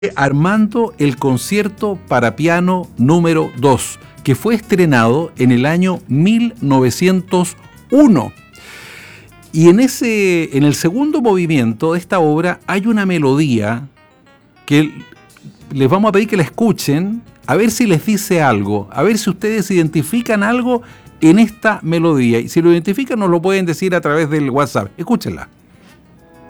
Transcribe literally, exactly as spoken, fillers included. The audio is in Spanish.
Armando el concierto para piano número dos, que fue estrenado en el año mil novecientos uno. Y en, ese, en el segundo movimiento de esta obra hay una melodía que les vamos a pedir que la escuchen, a ver si les dice algo, a ver si ustedes identifican algo en esta melodía. Y si lo identifican nos lo pueden decir a través del WhatsApp. Escúchenla.